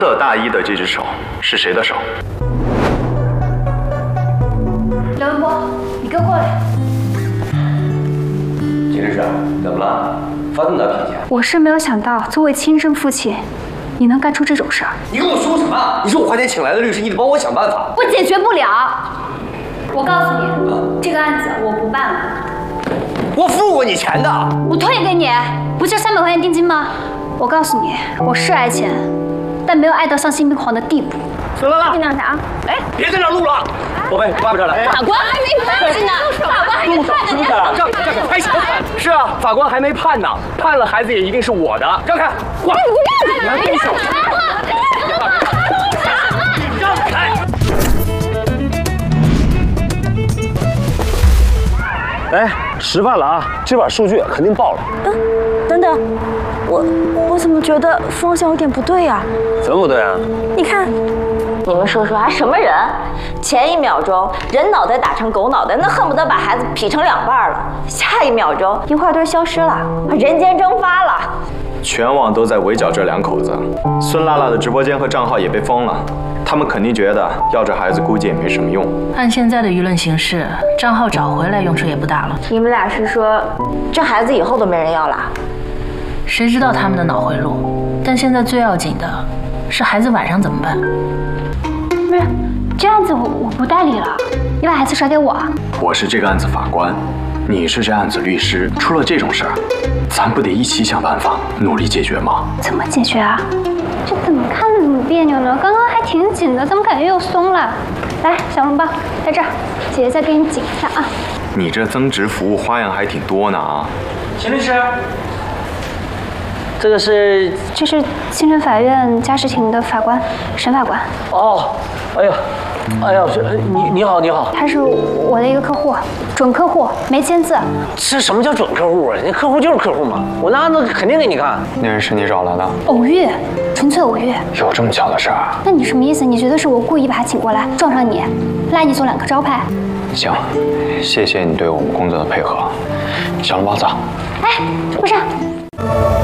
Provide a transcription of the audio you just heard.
色大衣的这只手是谁的手？ 刘文波，你给我过来。 秦律师，怎么了？发这么大脾气？ 我是没有想到，作为亲生父亲，你能干出这种事儿。 你跟我说什么？你是我花钱请来的律师，你得帮我想办法。 我解决不了。我告诉你，这个案子我不办了。 我付过你钱的。 我退给你，不就300块钱定金吗？我告诉你，我是爱钱，但没有爱到丧心病狂的地步。 孙拉拉， 你等啥？哎， 别在这儿录了，宝贝，爸爸这儿来。 法官还没判呢，法官还没判呢， 让开，拍什么判？是啊，法官还没判呢，判了孩子也一定是我的。让开，挂。你干什么？让开！哎，吃饭了啊！这把数据肯定爆了。 等等，我怎么觉得方向有点不对呀？ 怎么不对啊？ 你看， 你们说还什么人？前一秒钟人脑袋打成狗脑袋，那恨不得把孩子劈成2半了；下一秒钟一块堆消失了，人间蒸发了。 全网都在围剿这2口子，孙拉拉的直播间和账号也被封了。他们肯定觉得要这孩子估计也没什么用。 按现在的舆论形势，账号找回来用处也不大了。 你们俩是说这孩子以后都没人要了？ 谁知道他们的脑回路？但现在最要紧的是孩子晚上怎么办？ 不是，这案子我不代理了，你把孩子甩给我。 我是这个案子法官，你是这案子律师，出了这种事儿，咱不得一起想办法，努力解决吗？ 怎么解决啊？这怎么看着怎么别扭呢？刚刚还挺紧的，怎么感觉又松了？来，小笼包在这儿，姐姐再给你紧一下啊。 你这增值服务花样还挺多呢啊！ 秦律师，这个是？ 这是清城法院家事庭的法官，沈法官。 哦，哎呀，你好，你好。 他是我的一个客户，准客户，没签字。 这什么叫准客户啊？那客户就是客户嘛，我那案子肯定给你看。 那人是你找来的？ 偶遇，纯粹偶遇。 有这么巧的事儿？ 那你什么意思？你觉得是我故意把他请过来撞上你，拉你做2个招牌？ 行，谢谢你对我们工作的配合。小笼包走。 哎，不是。